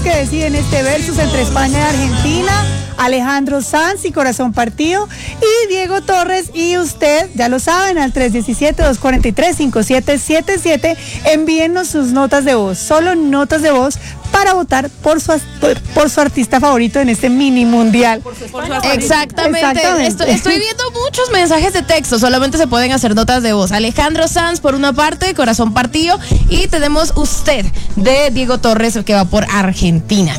que deciden este versus entre España y Argentina. Alejandro Sanz y Corazón Partido, y Diego Torres y usted, ya lo saben, al 317-243-5777, envíennos sus notas de voz, solo notas de voz, para votar por su artista favorito en este mini mundial. Exactamente. Estoy viendo muchos mensajes de texto, solamente se pueden hacer notas de voz. Alejandro Sanz por una parte, Corazón Partido, y tenemos usted de Diego Torres, que va por Argentina.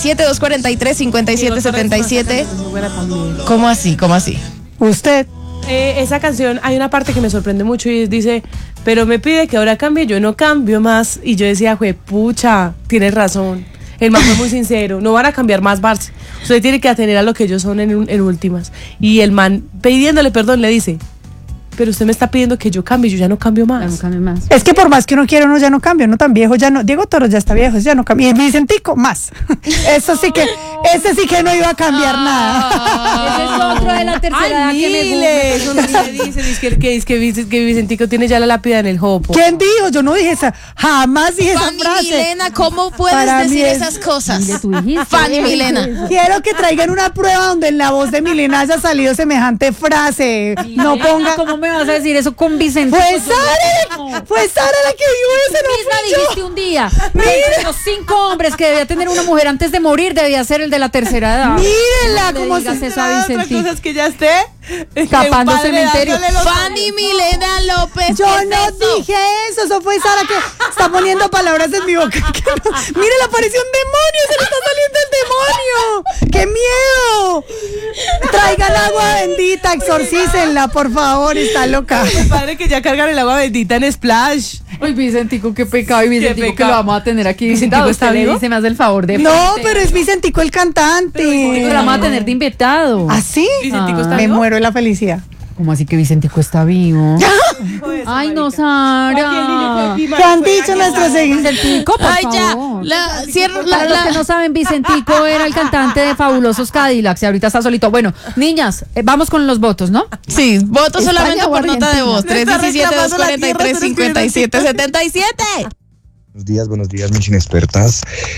317-243-5777. ¿Cómo así? Usted. Esa canción, hay una parte que me sorprende mucho y dice, pero me pide que ahora cambie, yo no cambio más. Y yo decía, pucha, tienes razón. El man fue muy sincero, no van a cambiar más, Barça. Usted tiene que atender a lo que ellos son en últimas. Y el man, pidiéndole perdón, le dice, pero usted me está pidiendo que yo cambie, yo ya no cambio más. Ya no cambio más. Es que por más que uno quiera, uno ya no cambia, uno tan viejo ya no. Diego Torres ya está viejo, ya no cambia. Y Vicentico, más. Ese sí que no iba a cambiar nada. Ese es otro de la tercera edad que me gusta. Dice que Vicentico tiene ya la lápida en el jopo. ¿Quién dijo? Yo no dije esa, jamás dije esa frase. Milena, ¿cómo puedes decir esas cosas? Fanny Milena. Quiero que traigan una prueba donde en la voz de Milena haya salido semejante frase. No ponga. ¿Cómo me vas a decir eso con Vicente? Fue Sara la que dijo eso, no misma fui yo. dijiste un día. De los 5 hombres que debía tener una mujer antes de morir, debía ser el de la tercera edad. Mírenla, No cómo le digas se eso a Vicentico. Otra cosa es que ya esté tapando cementerio. Fanny Milena López. Yo no dije eso fue Sara que está poniendo palabras en mi boca. Mire, le apareció un demonio, se le está saliendo el demonio. ¡Qué miedo! Traigan agua bendita, exorcícenla, por favor, está loca. Padre que ya cargan el agua bendita en Splash. Uy, Vicentico, qué pecado. Y Vicentico, pecado. que lo vamos a tener aquí. ¿Vicentico está vivo? Se me hace el favor de No, frente. pero es Vicentico el cantante. Vicentico lo vamos a tener de invitado. ¿Ah, sí? Vicentico está Me vivo. muero de la felicidad. ¿Cómo así que Vicentico está vivo? Ay, no, Sara. ¿Qué han dicho nuestros seguidores? Vicentico, por Ay, ya. favor. Cierro Para los que no saben, Vicentico era el cantante de Fabulosos Cadillacs y ahorita está solito. Bueno, niñas, vamos con los votos, ¿no? Sí, voto España solamente o por nota de voz. Argentina. 317-243-5777. Buenos días, mis inexpertas.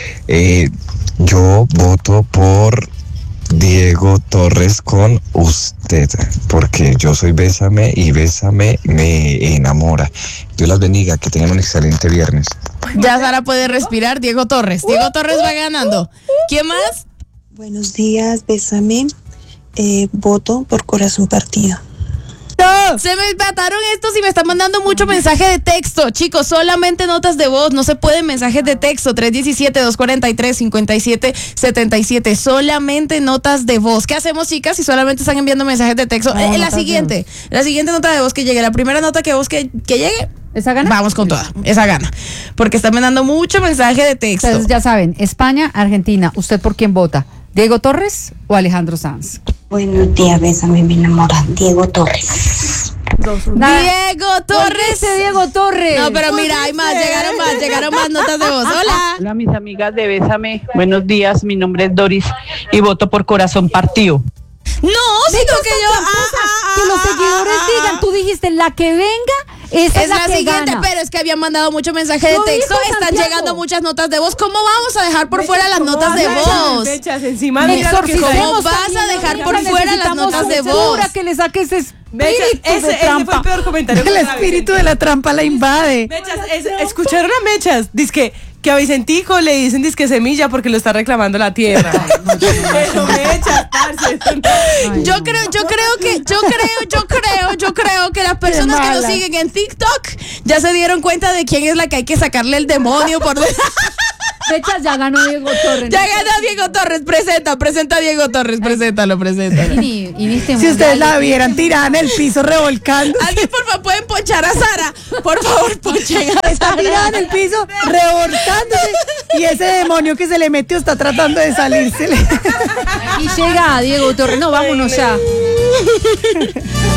Yo voto por Diego Torres con usted, porque yo soy Bésame y Bésame me enamora. Dios las bendiga, que tengan un excelente viernes. Ya Sara puede respirar. Diego Torres va ganando. ¿Quién más? Buenos días, Bésame. Voto por Corazón Partido. Se me empataron estos y me están mandando mucho mensaje de texto. Chicos, solamente notas de voz, no se pueden mensajes de texto. 317-243-5777. Solamente notas de voz. ¿Qué hacemos, chicas, si solamente están enviando mensajes de texto? La siguiente nota de voz que llegue, la primera nota que voz que llegue, ¿Esa gana? vamos con toda, esa gana. Porque están mandando mucho mensaje de texto. Entonces ya saben, España, Argentina, ¿usted por quién vota? ¿Diego Torres o Alejandro Sanz? Buenos días, Bésame, me enamora. Diego Torres. Diego Torres. Diego Torres. No, pero mira, hay más, llegaron más notas de voz. Hola. Hola, mis amigas de Bésame. Buenos días, mi nombre es Doris y voto por Corazón Partido. No, sino que yo. Que los seguidores digan, tú dijiste la que venga, esa es la que siguiente, gana. pero es que habían mandado mucho mensaje de Lo texto, dijo están Santiago. llegando muchas notas de voz. ¿Cómo vamos a dejar por fuera las notas de voz? Fechas encima de ¿Cómo vas a dejar por fuera las notas de voz? Que le saque ese espíritu ese de trampa. fue el peor comentario. El espíritu de la trampa la invade. Mechas, escucharon a Mechas, dice que a Vicentico le dicen disque semilla porque lo está reclamando la tierra. Pero Mechas, parce. Yo creo que las personas que nos siguen en TikTok ya se dieron cuenta de quién es la que hay que sacarle el demonio por Fechas, ya ganó Diego Torres. Ya ganó Diego Torres, presenta a Diego Torres, preséntalo. Si ustedes la vieran tirada en el piso revolcando. Alguien, por favor, pueden ponchar a Sara. Por favor, ponchen a Sara. Está tirada en el piso revolcándose y ese demonio que se le metió está tratando de salírsele. Y llega Diego Torres. No, vámonos ya.